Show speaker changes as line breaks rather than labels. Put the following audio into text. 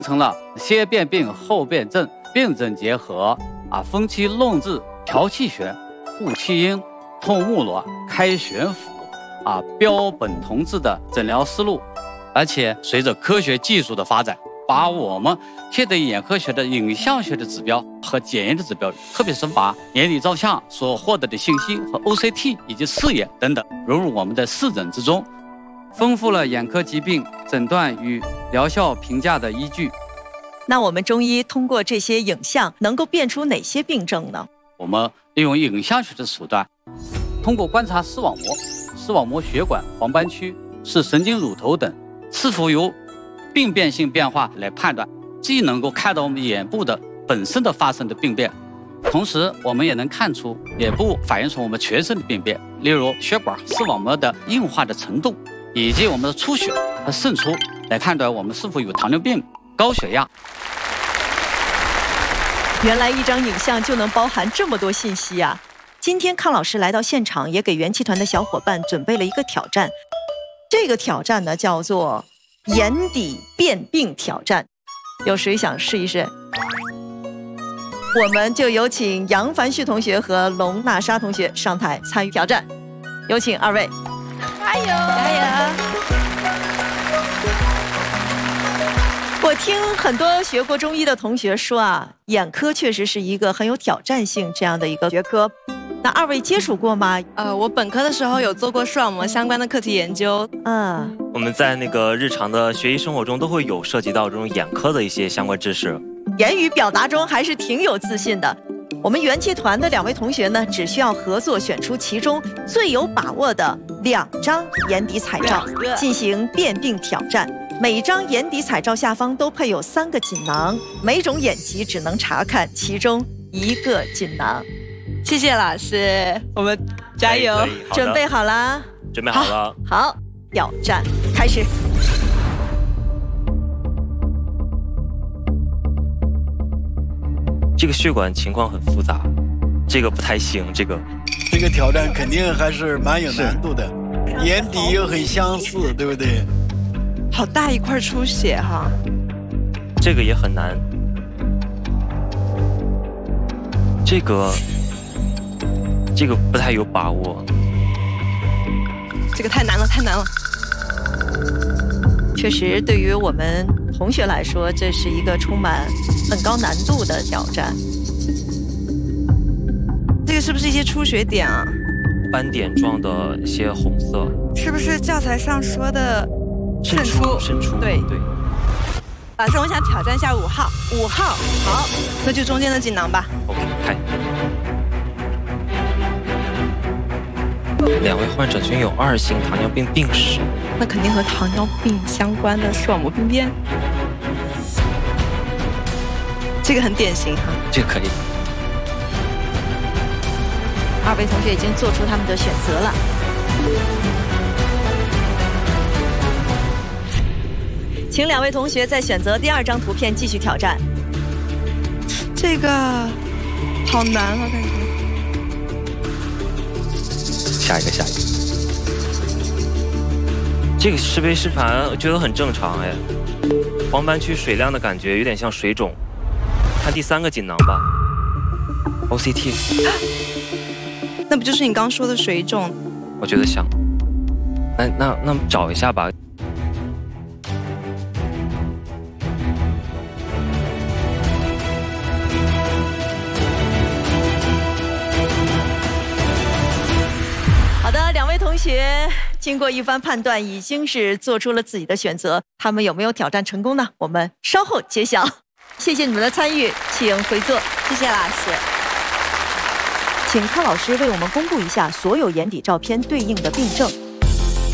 成了先辨病后辨证，辨证结合分期论治、调气血、护气阴、通目络、开玄府标本同治的诊疗思路。而且随着科学技术的发展，把我们现代眼科学的影像学的指标和检验的指标，特别是把眼底照相所获得的信息和 OCT 以及视野等等融入我们的视诊之中，丰富了眼科疾病诊断与疗效评价的依据。
那我们中医通过这些影像能够辨出哪些病症呢？
我们利用影像学的手段，通过观察视网膜、视网膜血管、黄斑区、视神经乳头等，是否有病变性变化来判断，既能够看到我们眼部的本身的发生的病变，同时我们也能看出眼部反映出我们全身的病变，例如血管、视网膜的硬化的程度，以及我们的出血和渗出，来判断我们是否有糖尿病、高血压。
原来一张影像就能包含这么多信息啊！今天康老师来到现场，也给元气团的小伙伴准备了一个挑战。这个挑战呢，叫做眼底辨病挑战。有谁想试一试？我们就有请杨凡旭同学和龙娜莎同学上台参与挑战。有请二位，
加油！
加油！我听很多学过中医的同学说眼科确实是一个很有挑战性这样的一个学科。那二位接触过吗？
我本科的时候有做过视网膜相关的课题研究。
我们在那个日常的学习生活中都会有涉及到这种眼科的一些相关知识。
言语表达中还是挺有自信的。我们元气团的2位同学呢，只需要合作选出其中最有把握的2张眼底彩照，进行辨病挑战。每张眼底彩照下方都配有3个锦囊，每种眼疾只能查看其中1个锦囊。
谢谢老师，我们加油！
准备好了？
准备好了。
好，挑战开始。
这个血管情况很复杂，这个不太行。这个
挑战肯定还是蛮有难度的，眼底又很相似，对不对？
好大一块出血哈。
这个也很难。这个不太有把握。
这个太难了，太难了。
确实，对于我们同学来说，这是一个充满很高难度的挑战。
这个是不是一些出血点啊？
斑点状的一些红色，
是不是教材上说的渗出？对。老师，我想挑战一下5号。5号，好，那就中间的锦囊吧。
OK， 开。2位患者均有2型糖尿病病史，
那肯定和糖尿病相关的视网膜病变。这个很典型哈。
这个可以。
2位同学已经做出他们的选择了。请2位同学再选择第2张图片继续挑战。
这个好难啊，感觉。
下一个。这个是杯湿盘，我觉得很正常哎。黄斑区水亮的感觉有点像水肿。看第3个锦囊吧。OCT。
那不就是你刚说的水肿？
我觉得像。那找一下吧。
2位同学经过一番判断，已经是做出了自己的选择。他们有没有挑战成功呢？我们稍后揭晓。谢谢你们的参与，请回座。
谢谢老师。
请康老师为我们公布一下所有眼底照片对应的病症。